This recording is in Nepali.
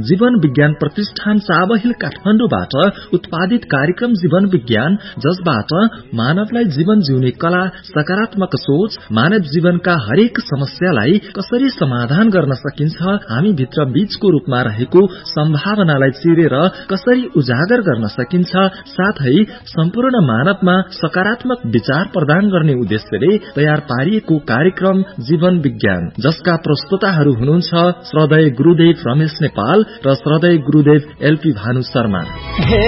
जीवन विज्ञान प्रतिष्ठान चाबहिल काठमाडौँबाट उत्पादित कार्यक्रम जीवन विज्ञान, जसबाट मानवलाई जीवन जिउने कला, सकारात्मक सोच, मानव जीवनका हरेक समस्यालाई कसरी समाधान गर्न सकिन्छ, हामी भित्र बीजको रूपमा रहेको सम्भावनालाई चिरेर कसरी उजागर गर्न सकिन्छ, साथै सम्पूर्ण मानवमा सकारात्मक विचार प्रदान गर्ने उद्देश्यले तयार पारिएको कार्यक्रम जीवन विज्ञान, जसका प्रस्तुताहरू हुनुहुन्छ श्रद्धेय गुरुदेव रमेश नेपाल र श्रद्धेय गुरुदेव एलपी भानु शर्मा। हे